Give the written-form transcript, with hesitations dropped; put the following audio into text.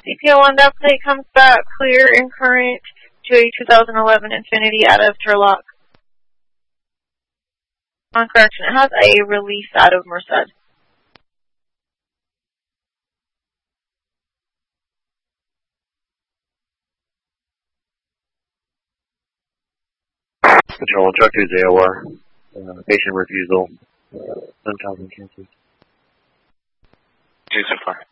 CPO1, that plate comes back clear and current to a 2011 Infiniti out of Turlock. On correction, it has a release out of Merced. Control, truck 2's AOR. Patient refusal. 7,000 cancels. 2 so far.